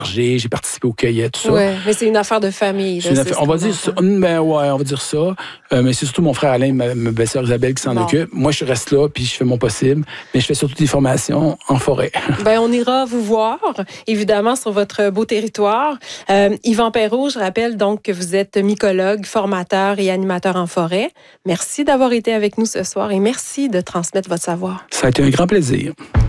j'ai participé aux cueillettes, tout ça. Oui, mais c'est une affaire de famille. Là, on va dire ça. On va dire ça. Mais c'est surtout mon frère Alain, ma belle-sœur Isabelle qui s'en occupe. Moi, je reste là, puis je fais mon possible. Mais je fais surtout des formations en forêt. On ira vous voir, évidemment, sur votre beau territoire. Yvan Perrault, je rappelle donc que vous êtes mycologue, formateur et animateur en forêt. Merci d'avoir été avec nous ce soir et merci de transmettre votre savoir. Ça a été un grand plaisir.